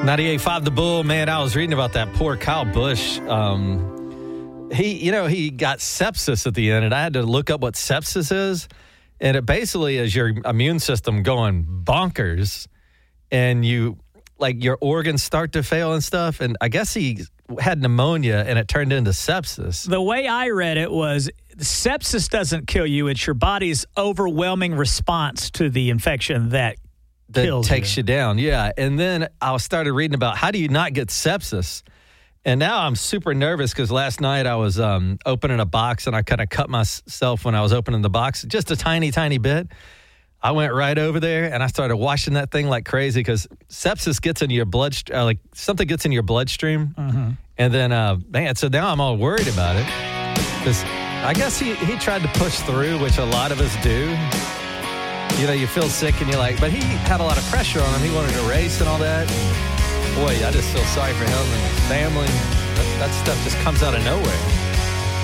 98.5 The Bull, man, I was reading about that poor Kyle Busch. He got sepsis at the end, and I had to look up what sepsis is. And it basically is your immune system going bonkers, and your organs start to fail and stuff. And I guess he had pneumonia, and it turned into sepsis. The way I read it was sepsis doesn't kill you. It's your body's overwhelming response to the infection that takes you down. Yeah. And then I started reading about how do you not get sepsis? And now I'm super nervous because last night I was opening a box and I kind of cut myself when I was opening the box, just a tiny, tiny bit. I went right over there and I started washing that thing like crazy because sepsis gets into your bloodstream, something gets in your bloodstream. Mm-hmm. And then, so now I'm all worried about it because I guess he tried to push through, which a lot of us do. You feel sick and you're like, but he had a lot of pressure on him. He wanted to race and all that. And boy, I just feel sorry for him and his family. That stuff just comes out of nowhere.